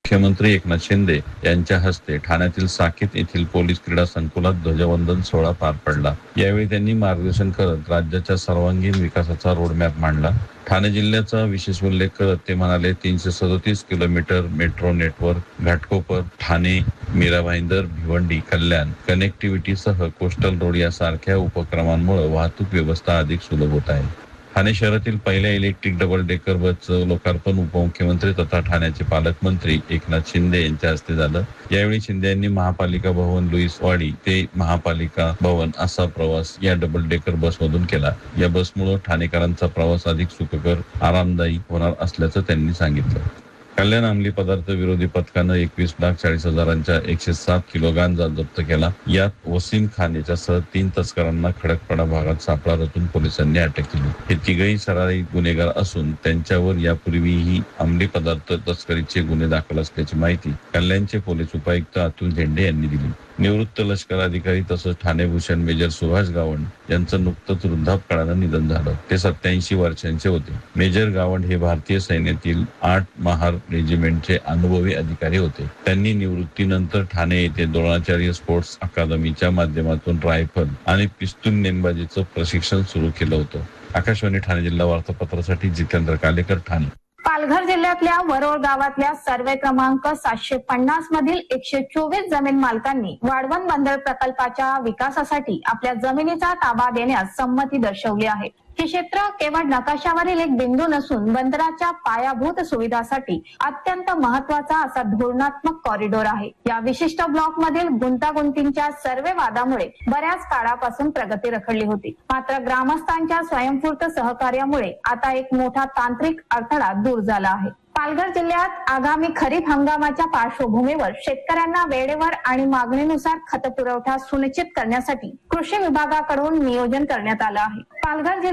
मुख्यमंत्री एकनाथ शिंदे यांच्या हस्ते ठाण्यातील साकेत येथील पोलीस क्रीडा संकुलात ध्वजवंदन सोहळा पार पडला। यावेळी त्यांनी मार्गदर्शन करत राज्याच्या सर्वांगीण विकासाचा रोडमॅप मांडला। ठाणे जिल्ह्याचा विशेष उल्लेख करत ते म्हणाले, 337 kilometre metro network, Ghatkopar, Thane, Mira Bhayandar, Bhiwandi, कल्याण, कनेक्टिव्हिटीसह कोस्टल रोड यासारख्या उपक्रमांमुळे वाहतूक व्यवस्था अधिक सुलभ होत आहे। ठाणे शहरातील पहिल्या इलेक्ट्रिक डबल डेकर बसचं लोकार्पण उपमुख्यमंत्री तथा ठाण्याचे पालकमंत्री एकनाथ शिंदे यांच्या हस्ते झालं। यावेळी शिंदे यांनी महापालिका भवन लुईसवाडी ते महापालिका भवन असा प्रवास या डबल डेकर बसमधून केला। या बसमुळे ठाणेकरांचा प्रवास अधिक सुखकर, आरामदायी होणार असल्याचं त्यांनी सांगितलं। कल्याण अंमली पदार्थ विरोधी पथकानं 21,40,000च्या 107 किलो गांजा जप्त केला। यात वसीम खान याच्यासह 3 तस्करांना खडकपाडा भागात सापळा रचून पोलिसांनी अटक केली। हे तिघही सराईत गुन्हेगार असून त्यांच्यावर यापूर्वीही अंमली पदार्थ तस्करीचे गुन्हे दाखल असल्याची माहिती कल्याणचे पोलीस उपायुक्त अतुल झेंडे यांनी दिली। निवृत्त लष्कर अधिकारी तसंच ठाणे भूषण मेजर सुभाष गावंड यांचं नुकतंच वृद्धापकाळानं निधन झालं। ते 87 वर्षांचे होते। मेजर गावंड हे भारतीय सैन्यातील 8 महार रेजिमेंटचे अनुभवी अधिकारी होते। त्यांनी निवृत्तीनंतर ठाणे येथे द्रोणाचार्य स्पोर्ट्स अकादमीच्या माध्यमातून रायफल आणि पिस्तूल नेमबाजीचं प्रशिक्षण सुरू केलं होतं। आकाशवाणी ठाणे जिल्हा वार्तापत्रासाठी जितेंद्र कालेकर, ठाणे। पालघर जिल्ह्यातल्या वरोळ गावातल्या सर्वे क्रमांक 750 मधील 124 जमीन मालकांनी वाढवण बंदर प्रकल्पाच्या विकासासाठी आपल्या जमिनीचा ताबा देण्यास संमती दर्शवली आहे। हे क्षेत्र केवळ नकाशावरील एक बिंदू नसून बंदराच्या पायाभूत सुविधासाठी अत्यंत महत्वाचा असा धोरणात्मक कॉरिडॉर आहे। या विशिष्ट ब्लॉक मधील गुंतागुंतीच्या सर्वे वादामुळे बऱ्याच काळापासून प्रगती रखडली होती। मात्र ग्रामस्थांच्या स्वयंस्फूर्त सहकार्यामुळे आता एक मोठा तांत्रिक अडथळा दूर झाला आहे। पालघर जिल्ह्यात आगामी खरीप हंगामाच्या पार्श्वभूमीवर शेतकऱ्यांना वेळेवर आणि मागणीनुसार खत पुरवठा सुनिश्चित करण्यासाठी कृषी विभागाकडून नियोजन करण्यात आलं आहे। पालघर